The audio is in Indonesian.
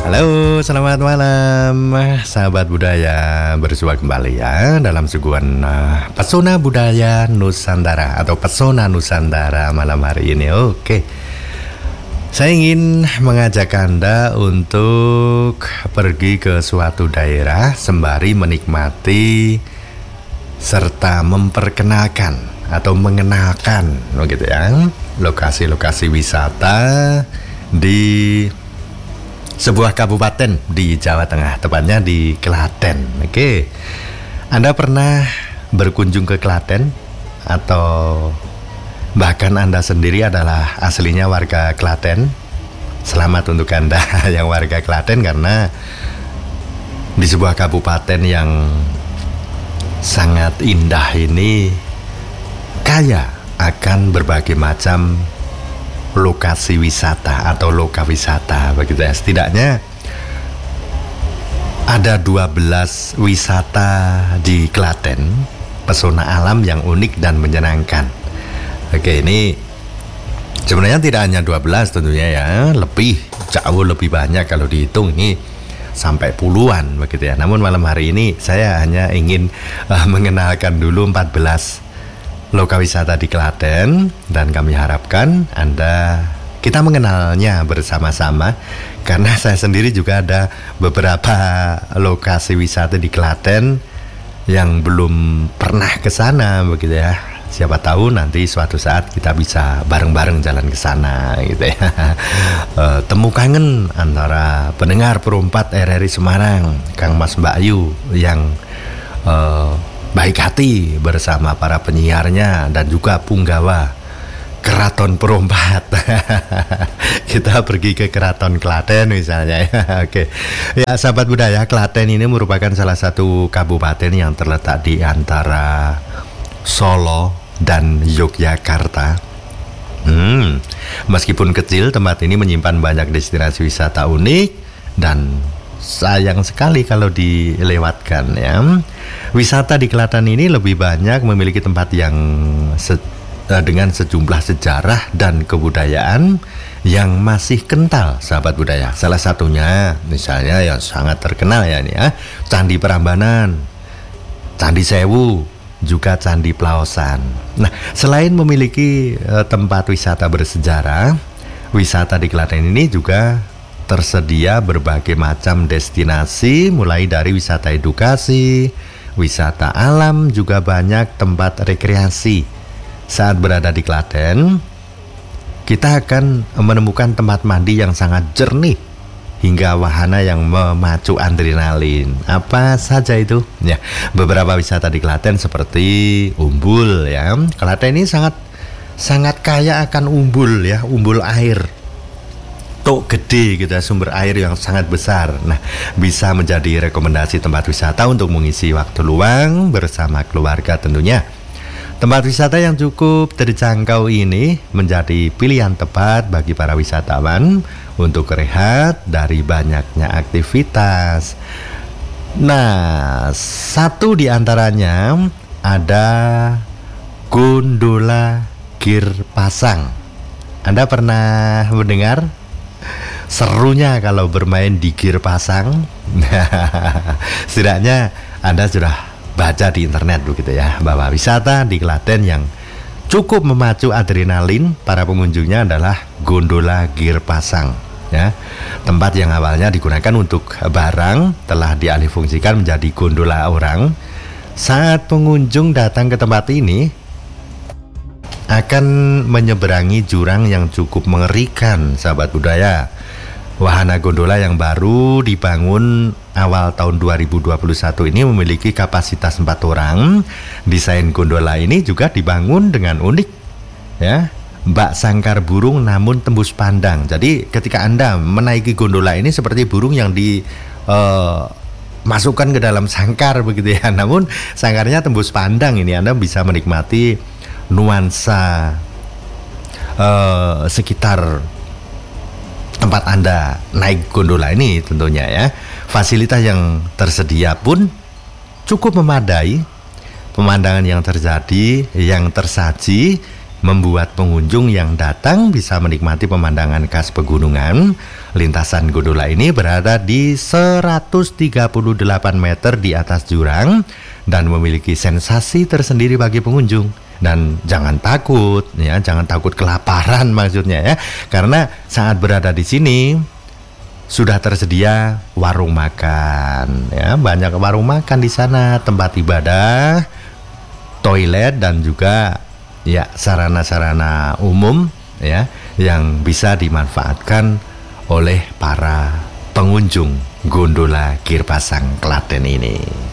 Halo, selamat malam sahabat budaya. Berjumpa kembali ya dalam suguhan Pesona Budaya Nusantara atau Pesona Nusantara malam hari ini. Oke, saya ingin mengajak Anda untuk pergi ke suatu daerah sembari menikmati serta memperkenalkan atau mengenalkan begitu ya lokasi-lokasi wisata di sebuah kabupaten di Jawa Tengah, tepatnya di Klaten. Oke, Anda pernah berkunjung ke Klaten atau bahkan Anda sendiri adalah aslinya warga Klaten? Selamat untuk Anda yang warga Klaten, karena di sebuah kabupaten yang sangat indah ini kaya akan berbagai macam lokasi wisata atau loka wisata begitu ya. Setidaknya ada 12 wisata di Klaten, pesona alam yang unik dan menyenangkan. Oke, ini sebenarnya tidak hanya 12 tentunya ya, jauh lebih banyak kalau dihitung, ini sampai puluhan begitu ya. Namun malam hari ini saya hanya ingin mengenalkan dulu 14 loka wisata di Klaten, dan kami harapkan kita mengenalnya bersama-sama, karena saya sendiri juga ada beberapa lokasi wisata di Klaten yang belum pernah ke sana begitu ya. Siapa tahu nanti suatu saat kita bisa bareng-bareng jalan ke sana gitu ya. Temu kangen antara pendengar perempat RRI Semarang, Kang Mas Mbak Ayu yang baik hati bersama para penyiarnya dan juga punggawa Keraton Perompat. Kita pergi ke Keraton Klaten misalnya ya. Oke. Ya, sahabat budaya, Klaten ini merupakan salah satu kabupaten yang terletak di antara Solo dan Yogyakarta. Meskipun kecil, tempat ini menyimpan banyak destinasi wisata unik dan sayang sekali kalau dilewatkan ya. Wisata di Klaten ini lebih banyak memiliki tempat yang dengan sejumlah sejarah dan kebudayaan yang masih kental, sahabat budaya. Salah satunya misalnya yang sangat terkenal ya ini ya, Candi Prambanan, Candi Sewu, juga Candi Plaosan. Nah, selain memiliki tempat wisata bersejarah, wisata di Klaten ini juga tersedia berbagai macam destinasi, mulai dari wisata edukasi, wisata alam, juga banyak tempat rekreasi. Saat berada di Klaten, kita akan menemukan tempat mandi yang sangat jernih hingga wahana yang memacu adrenalin. Apa saja itu? Ya, beberapa wisata di Klaten seperti umbul ya. Klaten ini sangat kaya akan umbul ya, umbul air. Tok gede gitu ya, sumber air yang sangat besar. Nah, bisa menjadi rekomendasi tempat wisata untuk mengisi waktu luang bersama keluarga tentunya. Tempat wisata yang cukup terjangkau ini menjadi pilihan tepat bagi para wisatawan untuk rehat dari banyaknya aktivitas. Nah, satu di antaranya ada gondola Girpasang. Anda pernah mendengar? Serunya kalau bermain di Girpasang. Setidaknya Anda sudah baca di internet begitu ya, bahwa wisata di Klaten yang cukup memacu adrenalin para pengunjungnya adalah gondola Girpasang ya. Tempat yang awalnya digunakan untuk barang telah dialihfungsikan menjadi gondola orang. Saat pengunjung datang ke tempat ini akan menyeberangi jurang yang cukup mengerikan, sahabat budaya. Wahana gondola yang baru dibangun awal tahun 2021 ini memiliki kapasitas 4 orang. Desain gondola ini juga dibangun dengan unik ya, bak sangkar burung namun tembus pandang. Jadi ketika Anda menaiki gondola ini seperti burung yang dimasukkan ke dalam sangkar begitu ya. Namun sangkarnya tembus pandang, ini Anda bisa menikmati nuansa sekitar tempat Anda naik gondola ini tentunya ya. Fasilitas yang tersedia pun cukup memadai. Pemandangan yang tersaji membuat pengunjung yang datang bisa menikmati pemandangan khas pegunungan. Lintasan gondola ini berada di 138 meter di atas jurang dan memiliki sensasi tersendiri bagi pengunjung. Dan jangan takut ya, jangan takut kelaparan maksudnya ya. Karena saat berada di sini sudah tersedia warung makan ya, banyak warung makan di sana, tempat ibadah, toilet dan juga ya sarana-sarana umum ya yang bisa dimanfaatkan oleh para pengunjung gondola Girpasang Klaten ini.